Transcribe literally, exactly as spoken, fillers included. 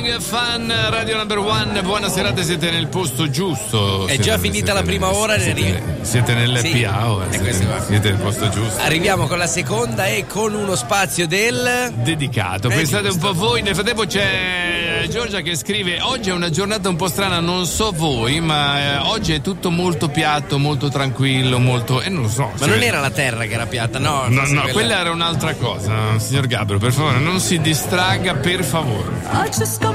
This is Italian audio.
Fan Radio Number One, buona serata, siete nel posto giusto. È siete, già finita la prima ora. Siete, siete nell'Happy sì, Hour, siete, siete nel posto giusto. Arriviamo con la seconda e con uno spazio del dedicato. È Pensate giusto. un po' voi. Nel frattempo c'è Giorgia che scrive: oggi è una giornata un po' strana, non so voi, ma eh, oggi è tutto molto piatto, molto tranquillo, molto. E eh, non lo so. Ma non era la terra che era piatta, no? No, no, quella... quella era un'altra cosa. Signor Gabriel, per favore, non si distragga, per favore.